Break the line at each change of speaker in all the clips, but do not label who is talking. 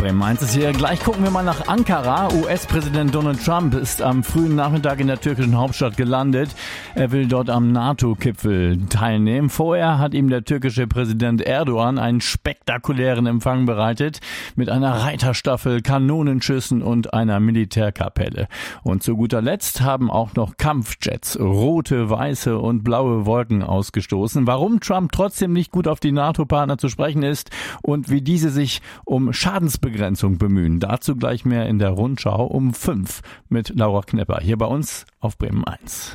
Bremen 1 ist hier. Gleich gucken wir mal nach Ankara. US-Präsident Donald Trump ist am frühen Nachmittag in der türkischen Hauptstadt gelandet. Er will dort am NATO-Gipfel teilnehmen. Vorher hat ihm der türkische Präsident Erdogan einen spektakulären Empfang bereitet mit einer Reiterstaffel, Kanonenschüssen und einer Militärkapelle. Und zu guter Letzt haben auch noch Kampfjets rote, weiße und blaue Wolken ausgestoßen. Warum Trump trotzdem nicht gut auf die NATO-Partner zu sprechen ist und wie diese sich um Schadensbegrenzung bemühen. Dazu gleich mehr in der Rundschau um 5 mit Laura Knepper. Hier bei uns auf Bremen 1.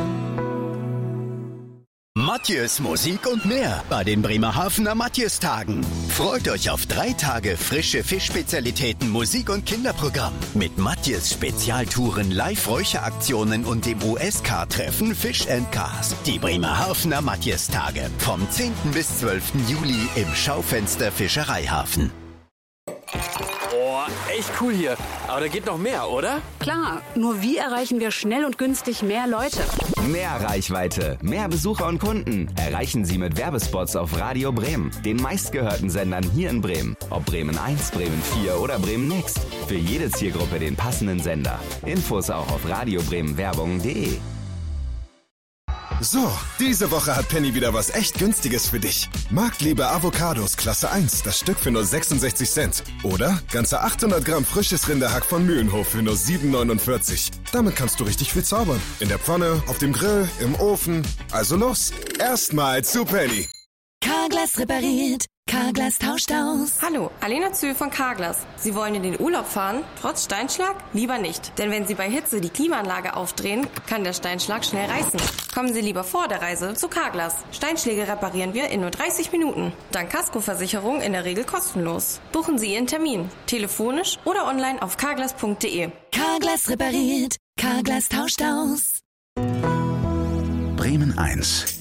Matjes Musik und mehr bei den Bremerhavener Matjes-Tagen. Freut euch auf 3 Tage frische Fischspezialitäten, Musik und Kinderprogramm. Mit Matjes Spezialtouren, Live-Räucheraktionen und dem US-Car-Treffen Fish & Cars. Die Bremerhavener Matjes-Tage vom 10. bis 12. Juli im Schaufenster Fischereihafen.
Boah, echt cool hier. Aber da geht noch mehr, oder?
Klar, nur wie erreichen wir schnell und günstig mehr Leute?
Mehr Reichweite, mehr Besucher und Kunden erreichen Sie mit Werbespots auf Radio Bremen, den meistgehörten Sendern hier in Bremen. Ob Bremen 1, Bremen 4 oder Bremen Next. Für jede Zielgruppe den passenden Sender. Infos auch auf radiobremenwerbung.de.
So, diese Woche hat Penny wieder was echt Günstiges für dich. Marktliebe Avocados Klasse 1, das Stück für nur 66 Cent. Oder ganze 800 Gramm frisches Rinderhack von Mühlenhof für nur 7,49. Damit kannst du richtig viel zaubern. In der Pfanne, auf dem Grill, im Ofen. Also los, erstmal zu Penny.
Carglass repariert. Carglass tauscht aus.
Hallo, Alena Zühl von Carglass. Sie wollen in den Urlaub fahren? Trotz Steinschlag? Lieber nicht. Denn wenn Sie bei Hitze die Klimaanlage aufdrehen, kann der Steinschlag schnell reißen. Kommen Sie lieber vor der Reise zu Carglass. Steinschläge reparieren wir in nur 30 Minuten. Dank Kaskoversicherung in der Regel kostenlos. Buchen Sie Ihren Termin. Telefonisch oder online auf carglass.de.
Carglass repariert. Carglass tauscht aus.
Bremen 1.